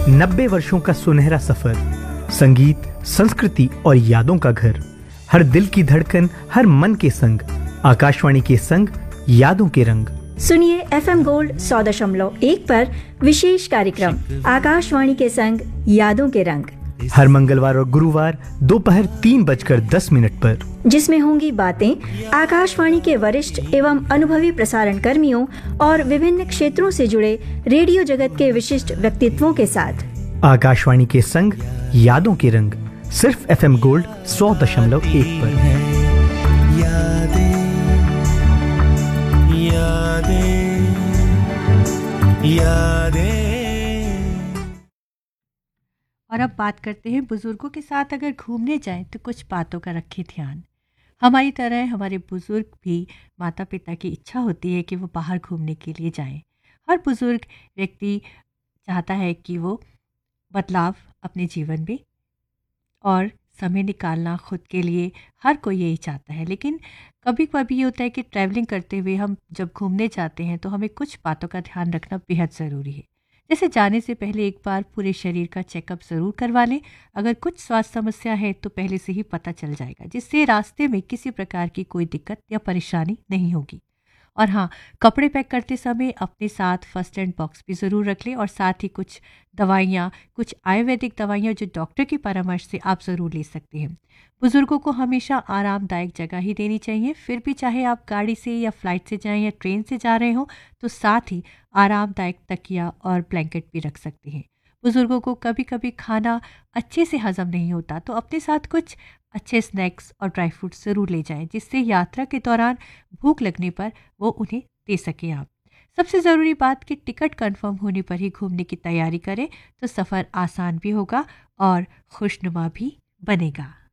90 वर्षों का सुनहरा सफर, संगीत, संस्कृति और यादों का घर, हर दिल की धड़कन, हर मन के संग, आकाशवाणी के संग, यादों के रंग। सुनिए FM गोल्ड 100.1 पर विशेष कार्यक्रम आकाशवाणी के संग यादों के रंग, हर मंगलवार और गुरुवार दोपहर 3:10 पर, जिसमें होंगी बातें आकाशवाणी के वरिष्ठ एवं अनुभवी प्रसारण कर्मियों और विभिन्न क्षेत्रों से जुड़े रेडियो जगत के विशिष्ट व्यक्तित्वों के साथ। आकाशवाणी के संग यादों के रंग, सिर्फ FM गोल्ड 100.1 पर। और अब बात करते हैं बुजुर्गों के साथ अगर घूमने जाएं तो कुछ बातों का रखें ध्यान। हमारी तरह हमारे बुजुर्ग भी, माता पिता की इच्छा होती है कि वो बाहर घूमने के लिए जाएं। हर बुजुर्ग व्यक्ति चाहता है कि वो बदलाव अपने जीवन में और समय निकालना खुद के लिए, हर कोई यही चाहता है। लेकिन कभी कभी ये होता है कि ट्रैवलिंग करते हुए हम जब घूमने जाते हैं तो हमें कुछ बातों का ध्यान रखना बेहद ज़रूरी है। जैसे जाने से पहले एक बार पूरे शरीर का चेकअप ज़रूर करवा लें। अगर कुछ स्वास्थ्य समस्या है तो पहले से ही पता चल जाएगा, जिससे रास्ते में किसी प्रकार की कोई दिक्कत या परेशानी नहीं होगी। और हाँ, कपड़े पैक करते समय अपने साथ फर्स्ट एड बॉक्स भी ज़रूर रख लें और साथ ही कुछ दवाइयाँ, कुछ आयुर्वेदिक दवाइयाँ जो डॉक्टर की परामर्श से आप ज़रूर ले सकते हैं। बुज़ुर्गों को हमेशा आरामदायक जगह ही देनी चाहिए। फिर भी चाहे आप गाड़ी से या फ्लाइट से जाएं या ट्रेन से जा रहे हो तो साथ ही आरामदायक तकिया और ब्लैंकेट भी रख सकते हैं। बुज़ुर्गों को कभी कभी खाना अच्छे से हजम नहीं होता तो अपने साथ कुछ अच्छे स्नैक्स और ड्राई फ्रूट्स ज़रूर ले जाएं, जिससे यात्रा के दौरान भूख लगने पर वो उन्हें दे सकें आप। सबसे ज़रूरी बात कि टिकट कंफर्म होने पर ही घूमने की तैयारी करें तो सफ़र आसान भी होगा और खुशनुमा भी बनेगा।